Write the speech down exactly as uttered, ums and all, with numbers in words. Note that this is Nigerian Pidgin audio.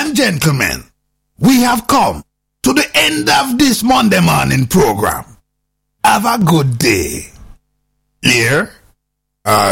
and gentlemen, we have come to the end of this Monday morning program. Have a good day. Here, uh,